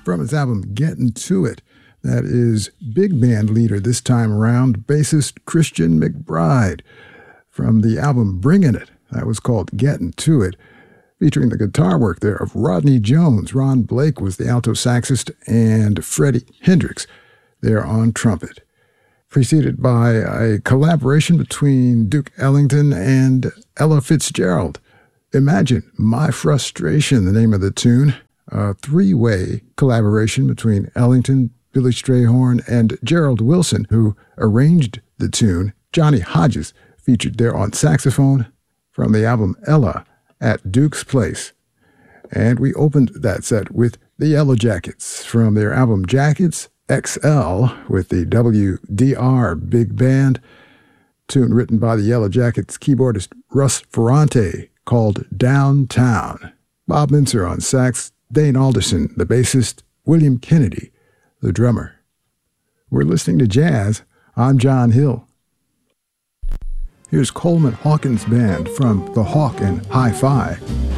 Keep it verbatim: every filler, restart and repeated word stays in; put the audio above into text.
from his album Getting To It. That is big band leader this time around, bassist Christian McBride, from the album Bringin' It. That was called Getting To It, featuring the guitar work there of Rodney Jones. Ron Blake was the alto saxist, and Freddie Hendrix there on trumpet. Preceded by a collaboration between Duke Ellington and Ella Fitzgerald. Imagine My Frustration, the name of the tune. A three-way collaboration between Ellington, Billy Strayhorn, and Gerald Wilson, who arranged the tune. Johnny Hodges featured there on saxophone from the album Ella at Duke's Place. And we opened that set with the Yellow Jackets from their album Jackets X L with the W D R Big Band, tune written by the Yellow Jackets keyboardist Russ Ferrante called Downtown. Bob Mincer on sax, Dane Alderson, the bassist, William Kennedy, the drummer. We're listening to jazz. I'm John Hill. Here's Coleman Hawkins Band from The Hawk and Hi-Fi.